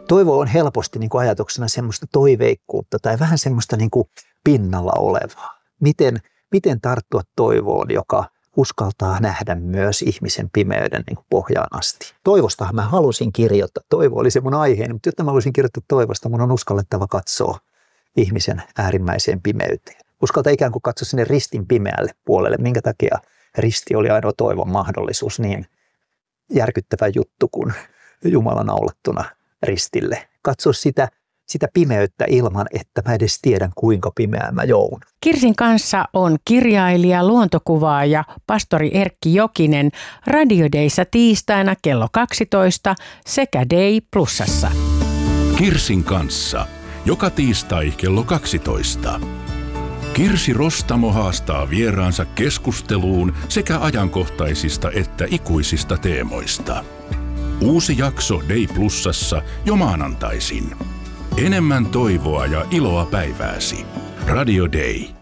Toivo on helposti niin kuin ajatuksena semmoista toiveikkuutta tai vähän semmoista niin kuin pinnalla olevaa. Miten tarttua toivoon, joka uskaltaa nähdä myös ihmisen pimeyden niin kuin pohjaan asti. Toivostahan mä halusin kirjoittaa. Toivo oli se mun aiheeni, mutta jotta mä halusin kirjoittaa toivosta, mun on uskallettava katsoa ihmisen äärimmäiseen pimeyteen. Uskaltaa ikään kuin katsoa sinne ristin pimeälle puolelle, minkä takia risti oli ainoa toivon mahdollisuus, niin järkyttävä juttu kuin Jumala naulattuna ristille. Katso sitä pimeyttä ilman, että mä edes tiedän, kuinka pimeää mä joudun. Kirsin kanssa on kirjailija, luontokuvaaja, pastori Erkki Jokinen Radio Dayssä tiistaina kello 12 sekä Day Plusassa. Kirsin kanssa joka tiistai kello 12. Kirsi Rostamo haastaa vieraansa keskusteluun sekä ajankohtaisista että ikuisista teemoista. Uusi jakso Day Plusassa jo maanantaisin. Enemmän toivoa ja iloa päivääsi. Radio Day.